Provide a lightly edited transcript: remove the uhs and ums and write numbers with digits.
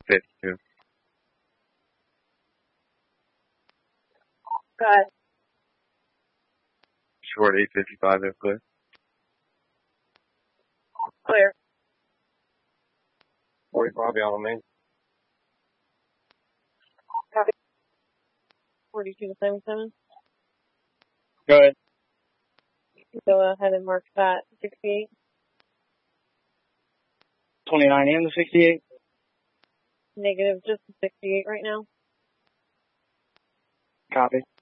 52. Go ahead. Short 855, if clear. Clear. 45 on me. Copy. 42 to 77. Go ahead. Go ahead and mark that 68. 29 and the 68. Negative, just the 68 right now. Copy.